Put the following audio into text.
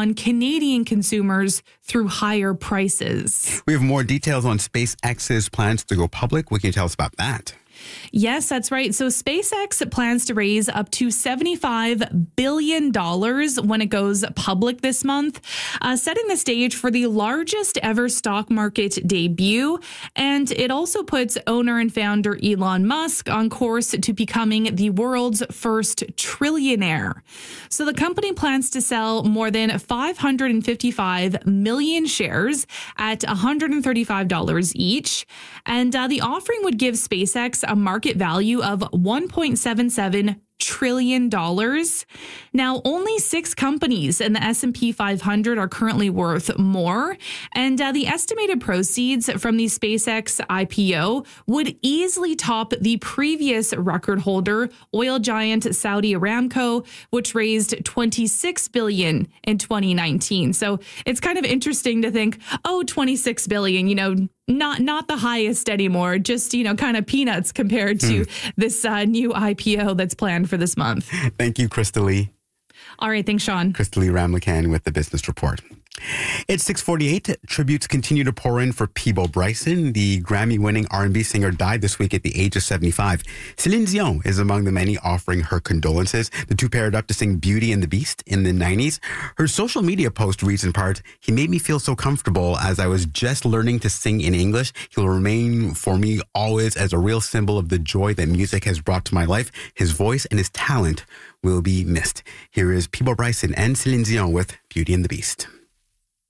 on Canadian consumers through higher prices. We have more details on SpaceX's plans to go public. What can you tell us about that? Yes, that's right. So SpaceX plans to raise up to $75 billion when it goes public this month, setting the stage for the largest ever stock market debut. And it also puts owner and founder Elon Musk on course to becoming the world's first trillionaire. So the company plans to sell more than 555 million shares at $135 each. And the offering would give SpaceX a market value of $1.77 trillion. Now, only 6 companies in the S&P 500 are currently worth more, and the estimated proceeds from the SpaceX IPO would easily top the previous record holder, oil giant Saudi Aramco, which raised $26 billion in 2019. So it's kind of interesting to think, oh, $26 billion, not the highest anymore, just, kind of peanuts compared to this new IPO that's planned for this month. Thank you, Krista Lee. All right. Thanks, Sean. Krista Lee Ramlakan with the Business Report. It's 6:48. Tributes continue to pour in for Peabo Bryson. The Grammy-winning R&B singer died this week at the age of 75. Celine Dion is among the many offering her condolences. The two paired up to sing Beauty and the Beast in the 90s. Her social media post reads in part, "He made me feel so comfortable as I was just learning to sing in English. He'll remain for me always as a real symbol of the joy that music has brought to my life. His voice and his talent will be missed." Here is Peabo Bryson and Celine Dion with Beauty and the Beast.